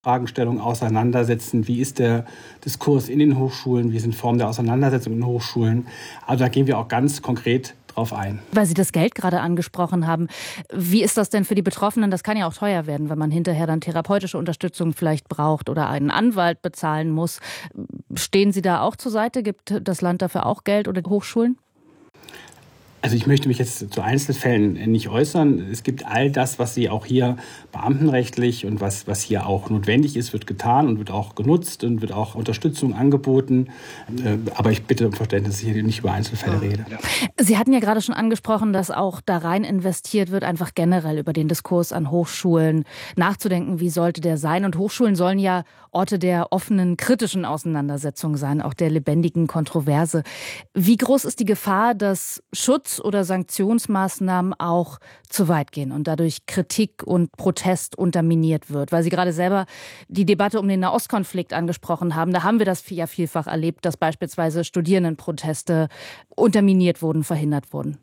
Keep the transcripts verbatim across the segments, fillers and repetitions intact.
Fragestellungen auseinandersetzen. Wie ist der Diskurs in den Hochschulen? Wie sind Formen der Auseinandersetzung in Hochschulen? Also da gehen wir auch ganz konkret drauf ein. Weil Sie das Geld gerade angesprochen haben. Wie ist das denn für die Betroffenen? Das kann ja auch teuer werden, wenn man hinterher dann therapeutische Unterstützung vielleicht braucht oder einen Anwalt bezahlen muss. Stehen Sie da auch zur Seite? Gibt das Land dafür auch Geld oder Hochschulen? Also ich möchte mich jetzt zu Einzelfällen nicht äußern. Es gibt all das, was Sie auch hier beamtenrechtlich und was, was hier auch notwendig ist, wird getan und wird auch genutzt und wird auch Unterstützung angeboten. Aber ich bitte um Verständnis, dass ich hier nicht über Einzelfälle rede. Sie hatten ja gerade schon angesprochen, dass auch da rein investiert wird, einfach generell über den Diskurs an Hochschulen nachzudenken, wie sollte der sein. Und Hochschulen sollen ja Orte der offenen, kritischen Auseinandersetzung sein, auch der lebendigen Kontroverse. Wie groß ist die Gefahr, dass Schutz oder Sanktionsmaßnahmen auch zu weit gehen und dadurch Kritik und Protest unterminiert wird? Weil Sie gerade selber die Debatte um den Nahostkonflikt angesprochen haben. Da haben wir das ja vielfach erlebt, dass beispielsweise Studierendenproteste unterminiert wurden, verhindert wurden.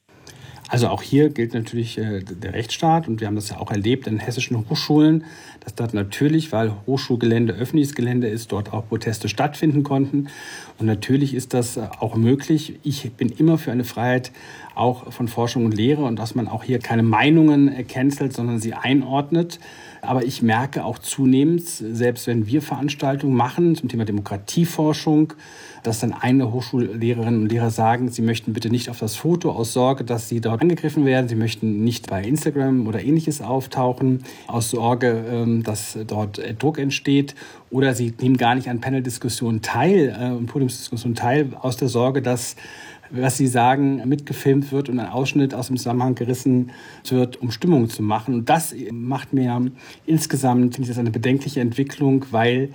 Also auch hier gilt natürlich äh, der Rechtsstaat und wir haben das ja auch erlebt in hessischen Hochschulen, dass dort natürlich, weil Hochschulgelände öffentliches Gelände ist, dort auch Proteste stattfinden konnten. Und natürlich ist das auch möglich. Ich bin immer für eine Freiheit auch von Forschung und Lehre und dass man auch hier keine Meinungen cancelt, sondern sie einordnet. Aber ich merke auch zunehmend, selbst wenn wir Veranstaltungen machen zum Thema Demokratieforschung, dass dann eine Hochschullehrerinnen und Lehrer sagen, sie möchten bitte nicht auf das Foto aus Sorge, dass sie dort angegriffen werden. Sie möchten nicht bei Instagram oder Ähnliches auftauchen, aus Sorge, dass dort Druck entsteht. Oder sie nehmen gar nicht an Panel-Diskussionen teil und Podiumsdiskussionen teil, aus der Sorge, dass was sie sagen, mitgefilmt wird und ein Ausschnitt aus dem Zusammenhang gerissen wird, um Stimmung zu machen. Und das macht mir insgesamt, finde ich das eine bedenkliche Entwicklung, weil,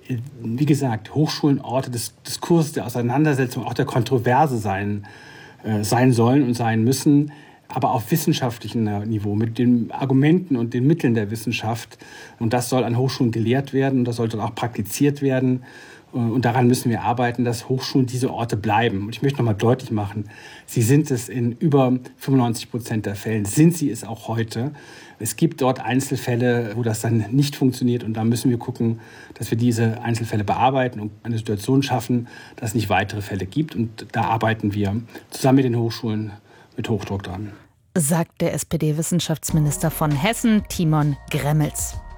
wie gesagt, Hochschulen Orte des Diskurses, der Auseinandersetzung, auch der Kontroverse sein, äh, sein sollen und sein müssen, aber auf wissenschaftlichem Niveau, mit den Argumenten und den Mitteln der Wissenschaft. Und das soll an Hochschulen gelehrt werden und das sollte auch praktiziert werden. Und daran müssen wir arbeiten, dass Hochschulen diese Orte bleiben. Und ich möchte noch mal deutlich machen, sie sind es in über fünfundneunzig Prozent der Fällen, sind sie es auch heute. Es gibt dort Einzelfälle, wo das dann nicht funktioniert. Und da müssen wir gucken, dass wir diese Einzelfälle bearbeiten und eine Situation schaffen, dass es nicht weitere Fälle gibt. Und da arbeiten wir zusammen mit den Hochschulen mit Hochdruck dran. Sagt der S P D-Wissenschaftsminister von Hessen, Timon Gremmels.